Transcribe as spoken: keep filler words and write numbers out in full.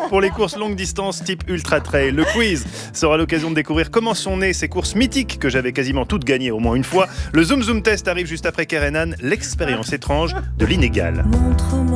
pour les courses longue distance type ultra trail. Le quiz sera l'occasion de découvrir comment sont nées ces courses mythiques que j'avais quasiment toutes gagnées au moins une fois. Le Zoom Zoom Test arrive juste après Kerenan, l'expérience étrange de l'inégal. Montre-moi